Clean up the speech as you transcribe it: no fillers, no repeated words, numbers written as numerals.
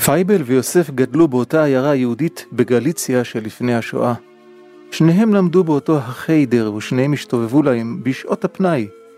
פייבל ויוסף גדלו באותה עיירה יהודית בגליציה שלפני השואה. שניהם למדו באותו החיידר ושניהם השתובבו להם בשעות הפנאי